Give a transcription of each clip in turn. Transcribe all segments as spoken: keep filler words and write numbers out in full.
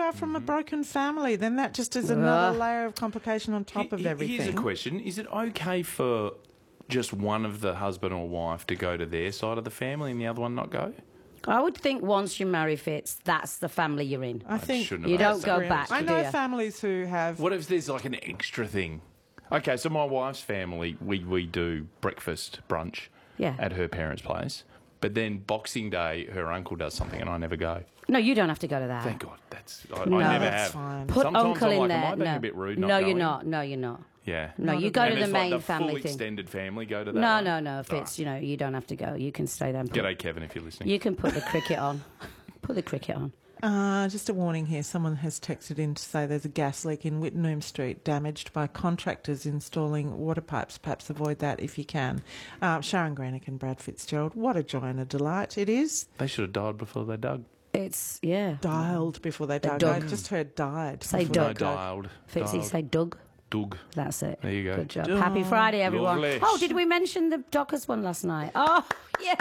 are from mm-hmm. a broken family, then that just is another uh, layer of complication on top of everything. Here's a question. Is it okay for just one of the husband or wife to go to their side of the family and the other one not go? I would think once you marry Fitz, that's the family you're in. I think you don't go back. I know families who have... What if there's like an extra thing? Okay, so my wife's family, we, we do breakfast, brunch yeah. at her parents' place. But then Boxing Day, her uncle does something and I never go. No, you don't have to go to that. Thank God. That's I, no, I never that's have. Fine. Put Sometimes uncle I'm in like, there. am I being no, a bit rude not no going? you're not. No, you're not. Yeah. No, you go and to the main like the family full thing. extended family go to that No, one? no, no. If it's, you know, you don't have to go. You can stay there. And put, G'day, Kevin, if you're listening. You can put the cricket on. Put the cricket on. Uh, just a warning here. Someone has texted in to say there's a gas leak in Wittenham Street damaged by contractors installing water pipes. Perhaps avoid that if you can. Uh, Sharon Granick and Brad Fitzgerald. What a joy and a delight it is. They should have died before they dug. It's, yeah. Dialed before they, they dug. dug. I just heard died. Say dug. No, dialed. Fitzy, say dug. Dug. That's it. There you go. Good job. Dug. Happy Friday, everyone. Lovely. Oh, did we mention the Dockers one last night? Oh, yeah.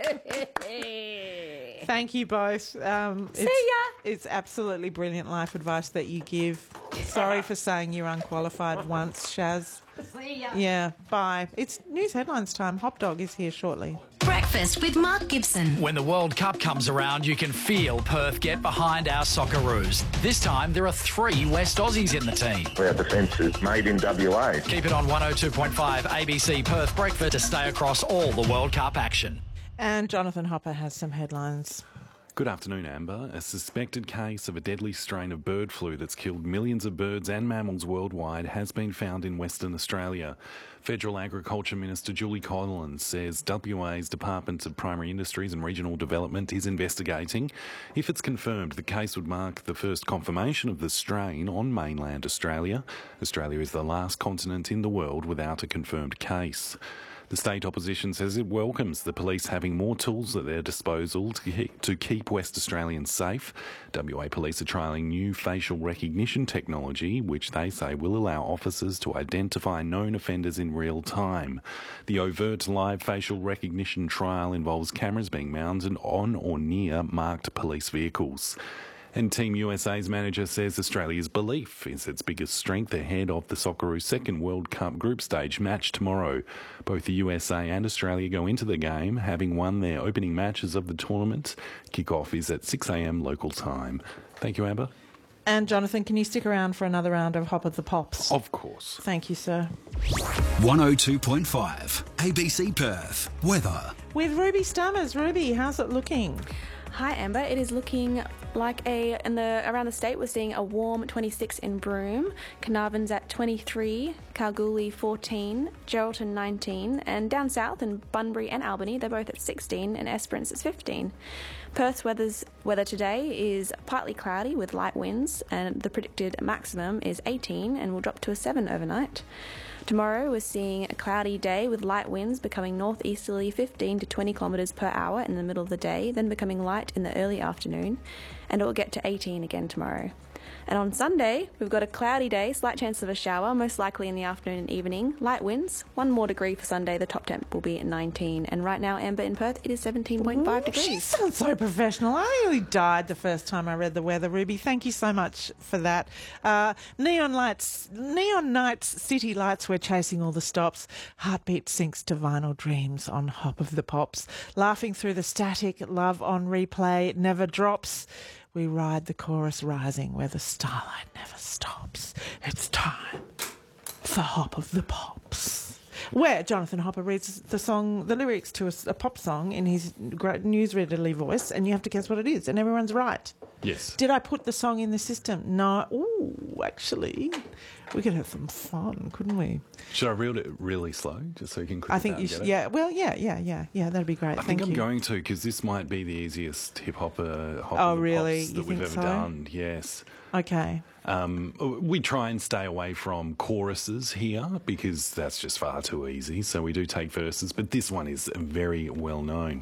Thank you both. Um, See it's, ya. It's absolutely brilliant life advice that you give. Sorry for saying you're unqualified once, Shaz. See ya. Yeah, bye. It's news headlines time. Hop Dog is here shortly. Breakfast with Mark Gibson. When the World Cup comes around, you can feel Perth get behind our Socceroos. This time, there are three West Aussies in the team. Our defence is made in W A. Keep it on one oh two point five A B C Perth Breakfast to stay across all the World Cup action. And Jonathan Hopper has some headlines. Good afternoon, Amber. A suspected case of a deadly strain of bird flu that's killed millions of birds and mammals worldwide has been found in Western Australia. Federal Agriculture Minister Julie Collins says W A's Department of Primary Industries and Regional Development is investigating. If it's confirmed, the case would mark the first confirmation of the strain on mainland Australia. Australia is the last continent in the world without a confirmed case. The state opposition says it welcomes the police having more tools at their disposal to keep, to keep West Australians safe. W A Police are trialling new facial recognition technology, which they say will allow officers to identify known offenders in real time. The overt live facial recognition trial involves cameras being mounted on or near marked police vehicles. And Team U S A's manager says Australia's belief is its biggest strength ahead of the Socceroos' second World Cup group stage match tomorrow. Both the U S A and Australia go into the game having won their opening matches of the tournament. Kick-off is at six a m local time. Thank you, Amber. And Jonathan, can you stick around for another round of Hop of the Pops? Of course. Thank you, sir. one oh two point five A B C Perth. Weather. With Ruby Stammers. Ruby, how's it looking? Hi Amber, it is looking like a, in the around the state we're seeing a warm twenty-six in Broome, Carnarvon's at twenty-three, Kalgoorlie fourteen, Geraldton nineteen, and down south in Bunbury and Albany they're both at sixteen and Esperance is fifteen. Perth's weather's, weather today is partly cloudy with light winds and the predicted maximum is eighteen and will drop to a seven overnight. Tomorrow we're seeing a cloudy day with light winds becoming northeasterly fifteen to twenty kilometres per hour in the middle of the day, then becoming light in the early afternoon, and it will get to eighteen again tomorrow. And on Sunday, we've got a cloudy day, slight chance of a shower, most likely in the afternoon and evening, light winds, one more degree for Sunday, the top temp will be at nineteen. And right now, Amber, in Perth, it is seventeen point five degrees. She sounds so professional. I nearly died the first time I read the weather, Ruby. Thank you so much for that. Uh, neon lights, neon nights, city lights, we're chasing all the stops. Heartbeat sinks to vinyl dreams on Hop of the Pops. Laughing through the static, love on replay, never drops. We ride the chorus rising where the starlight never stops. It's time for Hop of the Pops, where Jonathan Hopper reads the song, the lyrics to a, a pop song in his great newsreaderly voice, and you have to guess what it is, and everyone's right. Yes. Did I put the song in the system? No. Ooh, actually, we could have some fun, couldn't we? Should I read it really slow, just so you can quickly I think you should. Yeah. Well, yeah, yeah, yeah, yeah. That'd be great. I Thank think I'm you. going to, because this might be the easiest hip hopper hop Oh, of the really? pops You that we've think ever so? done. Yes. Okay. Um, we try and stay away from choruses here because that's just far too easy. So we do take verses, but this one is very well known.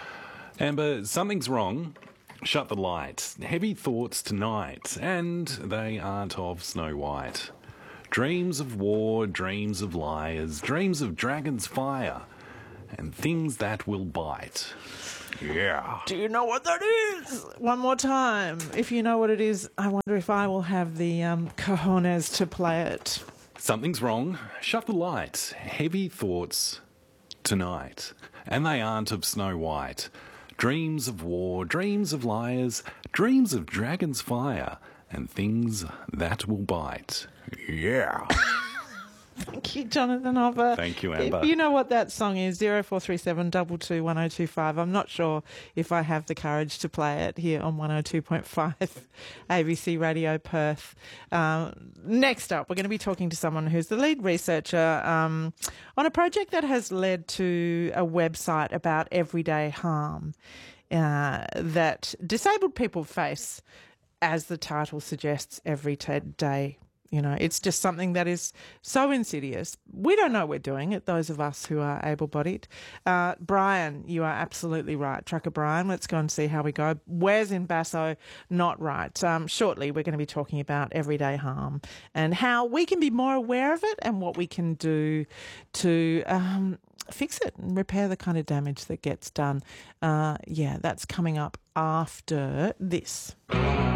Amber, something's wrong. Shut the light. Heavy thoughts tonight, and they aren't of Snow White. Dreams of war, dreams of liars, dreams of dragon's fire, and things that will bite. Yeah. Do you know what that is? One more time. If you know what it is, I wonder if I will have the um, cojones to play it. Something's wrong. Shut the light. Heavy thoughts tonight. And they aren't of Snow White. Dreams of war, dreams of liars, dreams of dragon's fire, and things that will bite. Yeah. Thank you, Jonathan Hopper. Thank you, Amber. If you know what that song is, zero four three seven two two one oh two five. I'm not sure if I have the courage to play it here on one oh two point five A B C Radio Perth. Um, next up, we're going to be talking to someone who's the lead researcher um, on a project that has led to a website about everyday harm uh, that disabled people face, as the title suggests, every t- day. You know, it's just something that is so insidious. We don't know we're doing it, those of us who are able-bodied. Uh, Brian, you are absolutely right. Trucker Brian, let's go and see how we go. Where's in Basso? Not right. Um, shortly, we're going to be talking about everyday harm and how we can be more aware of it and what we can do to um, fix it and repair the kind of damage that gets done. Uh, yeah, that's coming up after this.